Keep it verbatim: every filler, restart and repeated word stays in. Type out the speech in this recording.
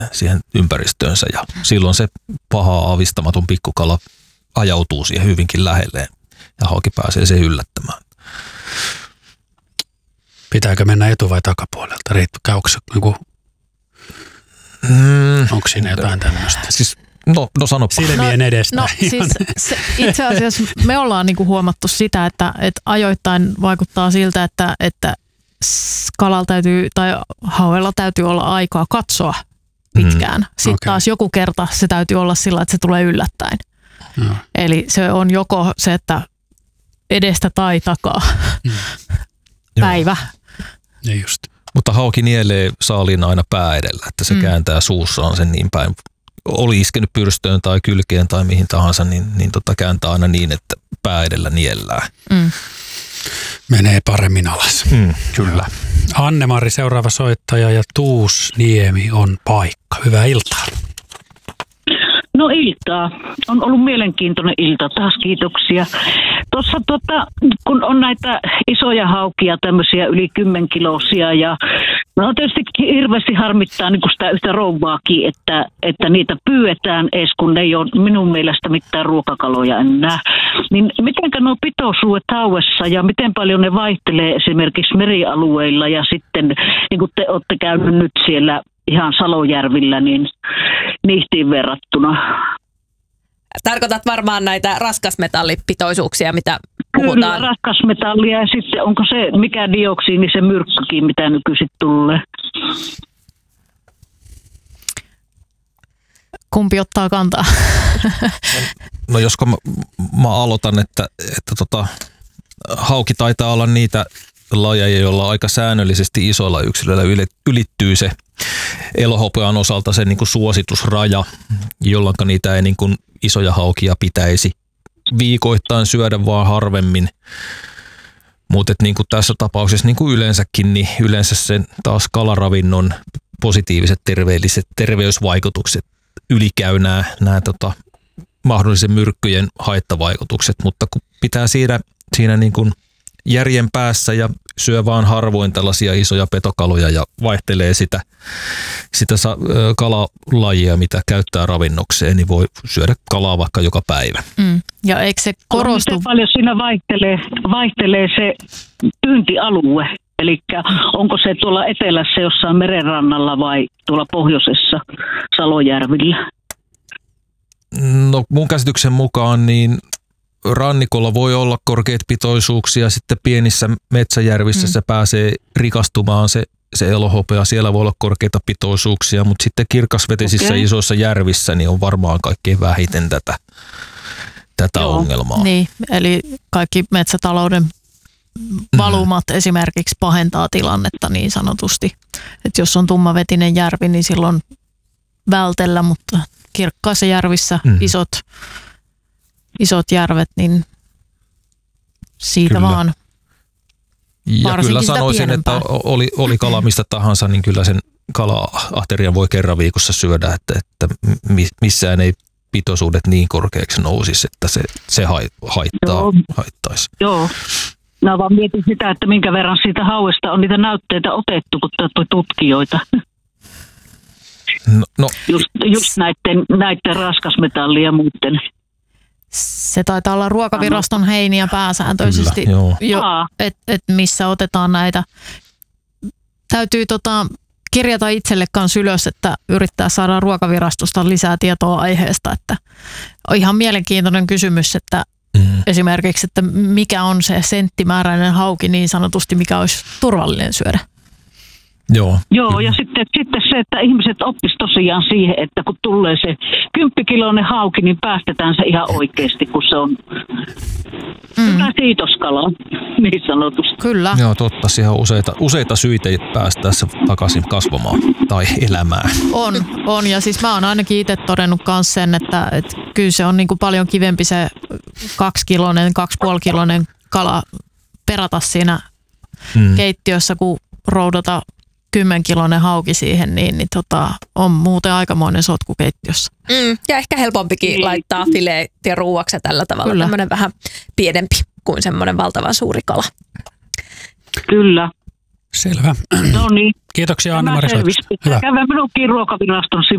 siihen ympäristöönsä ja silloin se paha avistamaton pikkukala ajautuu siihen hyvinkin lähelleen ja hauki pääsee se yllättämään. Pitääkö mennä etu- vai takapuolelta? Käykö se niinku, mm, onko siinä jotain tämmöistä? Siis, no, no sanopa. Silmien no, edestä. No siis se, itse asiassa me ollaan niinku huomattu sitä, että, että ajoittain vaikuttaa siltä, että, että kalalla täytyy tai hauella täytyy olla aikaa katsoa pitkään. Sitten okay. taas joku kerta se täytyy olla sillä, että se tulee yllättäen. No. Eli se on joko se, että edestä tai takaa mm. päivä. Ja just. Mutta hauki nielee saaliin aina pää edellä, että se mm. kääntää suussaan sen niin päin. Oli iskenyt pyrstöön tai kylkeen tai mihin tahansa, niin, niin tota kääntää aina niin, että pää edellä niellää. Mm. Menee paremmin alas. Mm, kyllä. Anne-Mari, seuraava soittaja, ja Tuusniemi on paikka. Hyvää iltaa. No iltaa. On ollut mielenkiintoinen ilta. Taas kiitoksia. Tuossa tota, kun on näitä isoja haukia, tämmöisiä yli kymmenkiloisia ja no tietysti hirveästi harmittaa niin kuin sitä yhtä rouvaakin, että, että niitä pyydetään edes, kun ne ei ole minun mielestä mitään ruokakaloja enää. Niin mitenkä nuo pitoisuudet hauessa ja miten paljon ne vaihtelee esimerkiksi merialueilla ja sitten niin kuin te olette käynyt nyt siellä ihan Salojärvillä, niin niihtiin verrattuna. Tarkoitat varmaan näitä raskasmetallipitoisuuksia, mitä Kyllä, puhutaan. raskasmetallia ja sitten onko se mikä dioksiini, se myrkkykin, mitä nykyisin tulee. Kumpi ottaa kantaa? No josko mä, mä aloitan, että, että tota, hauki taitaa olla niitä lajeja, joilla aika säännöllisesti isoilla yksilöillä ylittyy se elohopean osalta se niin kuin suositusraja, jolloin niitä ei niin kuin isoja haukia pitäisi viikoittain syödä vaan harvemmin. Mutta niin kuin tässä tapauksessa niin kuin yleensäkin, niin yleensä sen taas kalaravinnon positiiviset terveelliset terveysvaikutukset ylikäy nämä, nämä tota, mahdollisen myrkkyjen haittavaikutukset, mutta kun pitää siinä, siinä niin kuin järjen päässä ja syö vaan harvoin tällaisia isoja petokaloja ja vaihtelee sitä, sitä kalalajia, mitä käyttää ravinnokseen, niin voi syödä kalaa vaikka joka päivä. Mm. Ja eikö se korostu? Miten paljon siinä vaihtelee, vaihtelee se pyyntialue? Eli onko se tuolla etelässä jossain merenrannalla vai tuolla pohjoisessa Salojärvillä? No mun käsityksen mukaan niin rannikolla voi olla korkeat pitoisuuksia, sitten pienissä metsäjärvissä mm. se pääsee rikastumaan se, se elohopea, siellä voi olla korkeita pitoisuuksia, mutta sitten kirkasvetisissä okay. isoissa järvissä niin on varmaan kaikkein vähiten tätä, tätä ongelmaa. Niin, eli kaikki metsätalouden valumat mm. esimerkiksi pahentaa tilannetta niin sanotusti, että jos on tummavetinen järvi, niin silloin vältellä, mutta kirkkaissa järvissä mm. isot isot järvet, niin siitä kyllä. vaan. Ja varsinkin kyllä sanoisin, pienempää. että oli, oli kala mistä tahansa, niin kyllä sen kala-aterian voi kerran viikossa syödä, että, että missään ei pitoisuudet niin korkeaksi nousisi, että se, se haittaa, Joo. haittaisi. Joo. Mä vaan mietin sitä, että minkä verran siitä hauesta on niitä näytteitä otettu, kun te tutkijoita. No, no. Just, just näiden, näiden raskasmetallien ja muiden. Se taitaa olla Ruokaviraston heiniä pääsääntöisesti, Kyllä, jo, et, et missä otetaan näitä. Täytyy tota, kirjata itselle kanssa ylös, että yrittää saada Ruokavirastosta lisää tietoa aiheesta. Että on ihan mielenkiintoinen kysymys, että mm. esimerkiksi, että mikä on se senttimääräinen hauki niin sanotusti, mikä olisi turvallinen syödä. Joo, Joo ja sitten, sitten se, että ihmiset oppisivat tosiaan siihen, että kun tulee se kymppikiloinen hauki, niin päästetään se ihan oikeasti, kun se on mm. kiitoskala, niin sanotusti. Kyllä. Joo, totta. Siihen on useita, useita syitä päästä se takaisin kasvamaan tai elämään. On, on. Ja siis mä oon ainakin itse todennut myös sen, että, että kyllä se on niin kuin paljon kivempi se kaksikiloinen, kaksipuolikiloinen kala perata siinä mm. keittiössä, kun roudata kymmenkiloinen hauki siihen, niin, niin tota, on muuten aikamoinen sotku keittiössä. Mm, ja ehkä helpompikin niin. laittaa fileet ja ruuaksi tällä tavalla. Kyllä. Tämmöinen vähän pienempi kuin semmoinen valtavan suuri kala. Kyllä. Selvä. No niin. Kiitoksia Anne-Mari. Käydään minunkin Ruokaviraston